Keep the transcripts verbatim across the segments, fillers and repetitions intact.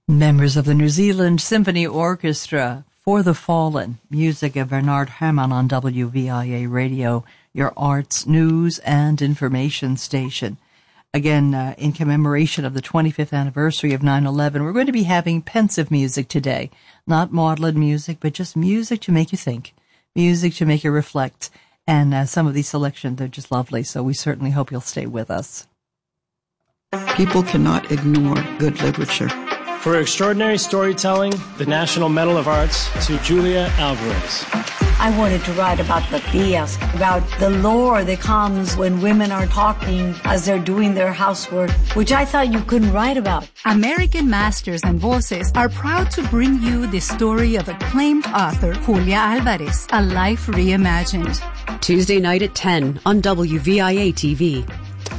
Members of the New Zealand Symphony Orchestra, For the Fallen, music of Bernard Herrmann on W V I A Radio, your arts, news, and information station. Again, uh, in commemoration of the twenty-fifth anniversary of nine eleven, we're going to be having pensive music today. Not maudlin music, but just music to make you think, music to make you reflect. And uh, some of these selections, they're just lovely, so we certainly hope you'll stay with us. People cannot ignore good literature. For extraordinary storytelling, the National Medal of Arts to Julia Alvarez. I wanted to write about the tías, about the lore that comes when women are talking as they're doing their housework, which I thought you couldn't write about. American Masters and Voices are proud to bring you the story of acclaimed author Julia Alvarez, A Life Reimagined. Tuesday night at ten on W V I A T V.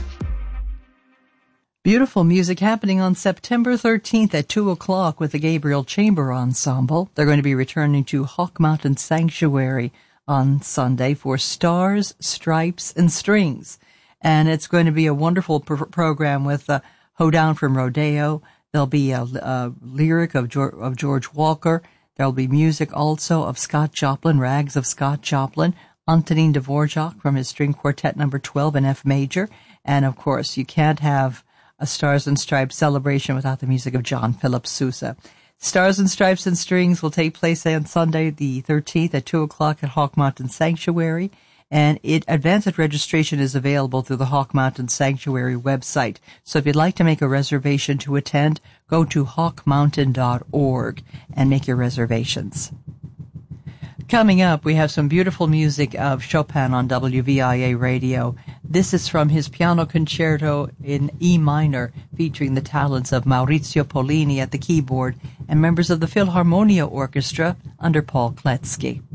Beautiful music happening on September thirteenth at two o'clock with the Gabriel Chamber Ensemble. They're going to be returning to Hawk Mountain Sanctuary on Sunday for Stars, Stripes, and Strings. And it's going to be a wonderful pr- program with uh, Hoedown from Rodeo. There'll be a, a lyric of, George, of George Walker. There'll be music also of Scott Joplin, Rags of Scott Joplin, Antonin Dvorak from his string quartet number twelve in F major. And, of course, you can't have a Stars and Stripes celebration without the music of John Philip Sousa. Stars and Stripes and Strings will take place on Sunday the thirteenth at two o'clock at Hawk Mountain Sanctuary, and it advanced registration is available through the Hawk Mountain Sanctuary website. So if you'd like to make a reservation to attend, go to hawk mountain dot org and make your reservations. Coming up, we have some beautiful music of Chopin on W V I A Radio. This is from his piano concerto in E minor, featuring the talents of Maurizio Pollini at the keyboard and members of the Philharmonia Orchestra under Paul Kletsky.